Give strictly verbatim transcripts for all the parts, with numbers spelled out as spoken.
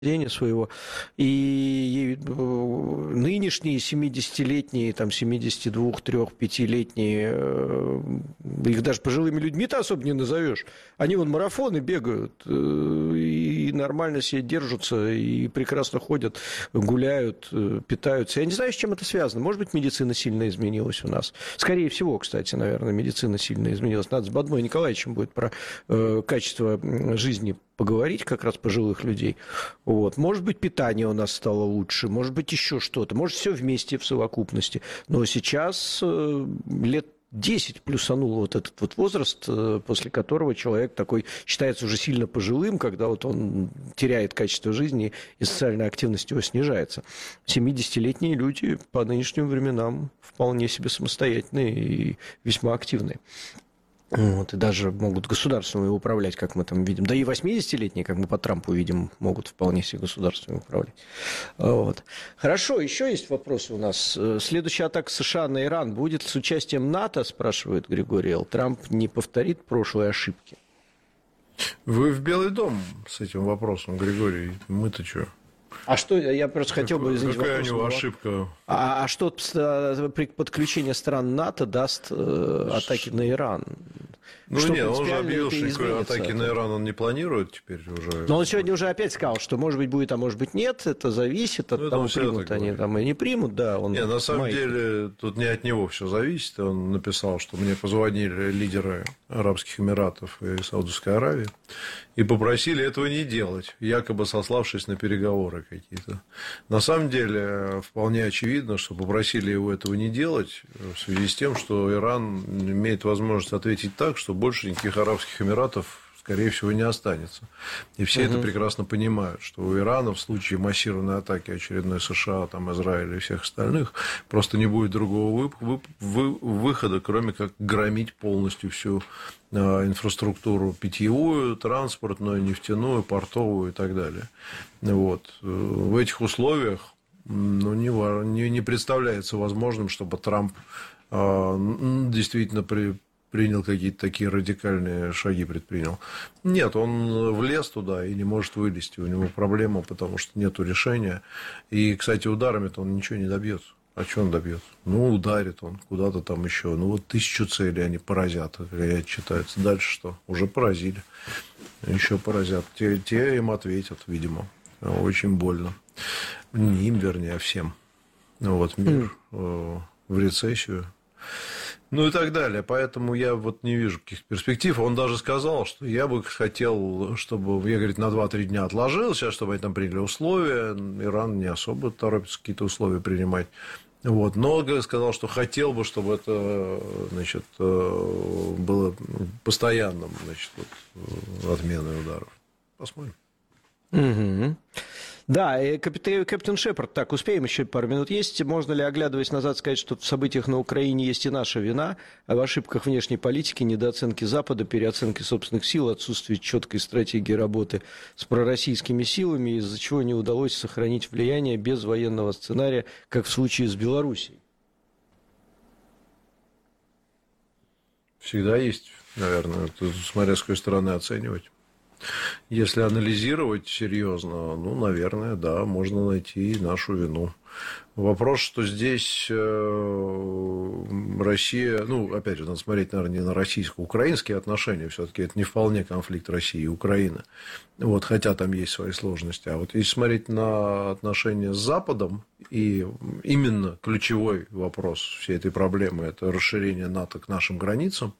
своего, и нынешние семидесятилетние, там, семьдесят два, три, пятилетние, их даже пожилыми людьми-то особо не назовешь. Они вон марафоны бегают, и нормально себе держатся, и прекрасно ходят, гуляют, питаются. Я не знаю, с чем это связано. Может быть, медицина сильно изменилась у нас. Скорее всего, кстати, наверное, медицина сильно изменилась. Надо с Бадмой Николаевичем будет про э, качество жизни поговорить, как раз пожилых людей. Вот. Может быть, питание у нас стало лучше, может быть, еще что-то. Может, все вместе в совокупности. Но сейчас э, лет десять плюсанул вот этот вот возраст, после которого человек такой считается уже сильно пожилым, когда вот он теряет качество жизни и социальная активность его снижается. семидесятилетние люди по нынешним временам вполне себе самостоятельные и весьма активные. Вот, и даже могут государством управлять, как мы там видим. Да и восьмидесятилетние, как мы по Трампу видим, могут вполне себе государством управлять. Вот. Хорошо, еще есть вопросы у нас. Следующая атака США на Иран будет с участием НАТО, спрашивает Григорий Л. Трамп не повторит прошлые ошибки? Вы в Белый дом с этим вопросом, Григорий. Мы-то что? А что, я просто хотел бы... Извините, какая вопрос, у него ошибка? А, а что при подключении стран НАТО даст э, атаки на Иран? Ну, что нет, он же объявил, что никакой атаки на Иран он не планирует теперь уже. Но он сегодня уже опять сказал, что может быть будет, а может быть нет. Это зависит от ну, того, примут они там и не примут. Да, он не, на самом майки. деле тут не от него все зависит. Он написал, что мне позвонили лидеры Арабских Эмиратов и Саудовской Аравии и попросили этого не делать, якобы сославшись на переговоры какие-то. На самом деле вполне очевидно, что попросили его этого не делать в связи с тем, что Иран имеет возможность ответить так, что больше никаких Арабских Эмиратов, скорее всего, не останется. И все угу. это прекрасно понимают, что у Ирана в случае массированной атаки очередной США, там, Израиля и всех остальных просто не будет другого вы, вы, вы, выхода, кроме как громить полностью всю э, инфраструктуру питьевую, транспортную, нефтяную, портовую и так далее. Вот. В этих условиях ну, не, не, не представляется возможным, чтобы Трамп э, действительно при принял какие-то такие радикальные шаги, предпринял. Нет, он влез туда и не может вылезти. У него проблема, потому что нет решения. И, кстати, ударами-то он ничего не добьется. А что он добьется? Ну, ударит он куда-то там еще. Ну, вот тысячу целей они поразят, как читается. Дальше что? Уже поразили. Еще поразят. Те, те им ответят, видимо. Очень больно. Не им, вернее, а всем. Вот мир mm. в рецессию. Ну и так далее. Поэтому я вот не вижу каких перспектив. Он даже сказал, что я бы хотел, чтобы, я, говорит, на два-три дня отложил сейчас, чтобы они там приняли условия. Иран не особо торопится какие-то условия принимать. Вот. Но сказал, что хотел бы, чтобы это, значит, было постоянным, значит, вот, отменой ударов. Посмотрим. Угу. Да, и капитан, капитан Шепард, так, успеем, еще пару минут есть. Можно ли, оглядываясь назад, сказать, что в событиях на Украине есть и наша вина, а в ошибках внешней политики, недооценке Запада, переоценке собственных сил, отсутствии четкой стратегии работы с пророссийскими силами, из-за чего не удалось сохранить влияние без военного сценария, как в случае с Белоруссией? Всегда есть, наверное, смотря с какой стороны оценивать. Если анализировать серьезно, ну, наверное, да, можно найти нашу вину. Вопрос, что здесь Россия, ну, опять же, надо смотреть, наверное, не на российско-украинские отношения, все-таки это не вполне конфликт России и Украины, вот, хотя там есть свои сложности. А вот если смотреть на отношения с Западом, и именно ключевой вопрос всей этой проблемы – это расширение НАТО к нашим границам,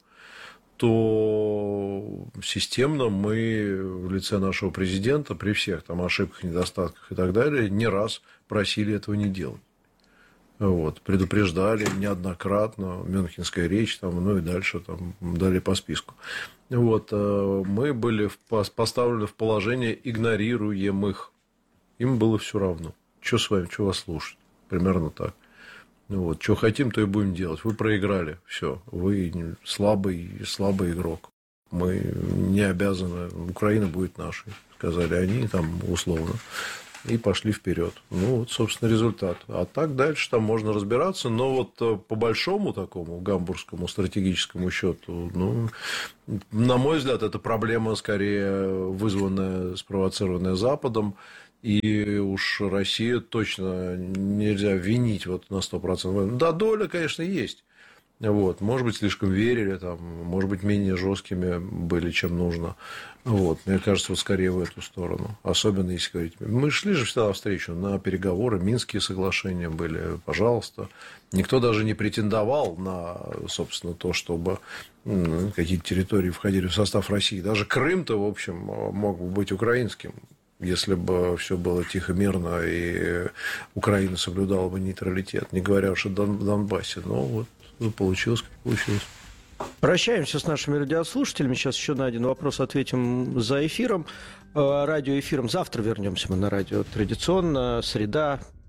то системно мы в лице нашего президента при всех там ошибках, недостатках и так далее не раз просили этого не делать. Вот, предупреждали неоднократно, Мюнхенская речь, там, ну и дальше там, далее по списку. Вот, мы были поставлены в положение игнорируемых. Им было все равно. Что с вами, что вас слушать? Примерно так. Вот, что хотим, то и будем делать. Вы проиграли, все. Вы слабый, слабый игрок. Мы не обязаны. Украина будет нашей, сказали они там условно. И пошли вперед. Ну, вот, собственно, результат. А так дальше там можно разбираться. Но вот по большому такому гамбургскому стратегическому счету, ну, на мой взгляд, это проблема скорее вызванная, спровоцированная Западом, И уж Россию точно нельзя винить вот на сто процентов. Да, доля, конечно, есть. Вот. Может быть, слишком верили, там, может быть, менее жесткими были, чем нужно. Вот. Мне кажется, вот скорее в эту сторону. Особенно, если говорить. Мы шли же всегда навстречу на переговоры, Минские соглашения были, пожалуйста. Никто даже не претендовал на, собственно, то, чтобы какие-то территории входили в состав России. Даже Крым-то, в общем, мог бы быть украинским, если бы все было тихо, мирно, и Украина соблюдала бы нейтралитет. Не говоря уж о Донбассе. Но вот получилось, как получилось. Прощаемся с нашими радиослушателями. Сейчас еще на один вопрос ответим за эфиром. Радиоэфиром. Завтра вернемся мы на радио. Традиционно, среда,